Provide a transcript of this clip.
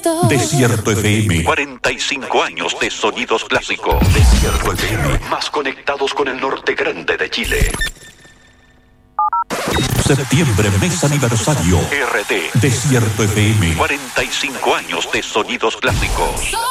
Desierto FM. 45 años de sonidos clásicos. Desierto FM. Más conectados con el norte grande de Chile. Septiembre, mes aniversario. RT. Desierto FM. 45 años de sonidos clásicos.